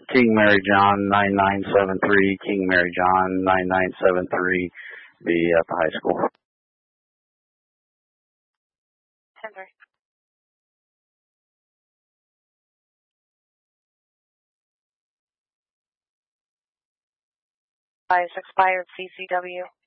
King Mary John 9973, King Mary John 9973, be at the high school. Tender. Expired CCW.